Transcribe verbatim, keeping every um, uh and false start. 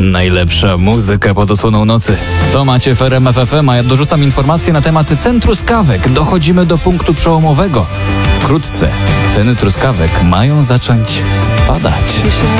Najlepsza muzyka pod osłoną nocy. To macie w R M F F M, a ja dorzucam informacje na temat cen truskawek. Dochodzimy do punktu przełomowego. Wkrótce ceny truskawek mają zacząć spadać.